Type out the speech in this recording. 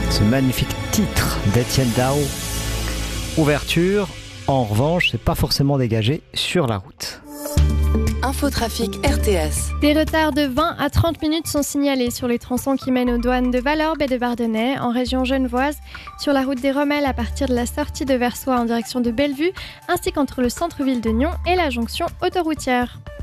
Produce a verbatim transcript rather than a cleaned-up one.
Ce magnifique titre d'Étienne Dao. Ouverture, en revanche, c'est pas forcément dégagé sur la route. Infotrafic R T S. Des retards de vingt à trente minutes sont signalés sur les tronçons qui mènent aux douanes de Valorbe et de Bardonnay, en région genevoise, sur la route des Rommels à partir de la sortie de Versoix en direction de Bellevue, ainsi qu'entre le centre-ville de Nyon et la jonction autoroutière.